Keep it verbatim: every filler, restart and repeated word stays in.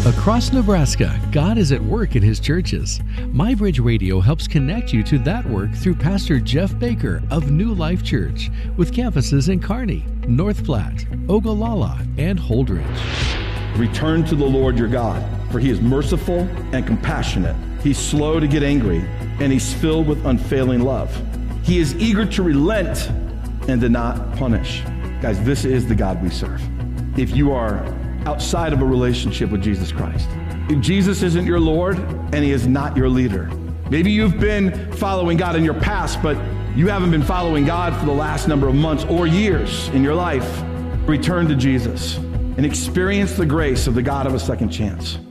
Across Nebraska, God is at work in His churches. MyBridge Radio helps connect you to that work through Pastor Jeff Baker of New Life Church, with campuses in Kearney, North Platte, Ogallala, and Holdridge. Return to the Lord your God, for He is merciful and compassionate. He's slow to get angry, and He's filled with unfailing love. He is eager to relent and to not punish. Guys, this is the God we serve. If you are outside of a relationship with Jesus Christ, if Jesus isn't your Lord and He is not your leader, maybe you've been following God in your past, but you haven't been following God for the last number of months or years in your life, return to Jesus and experience the grace of the God of a second chance.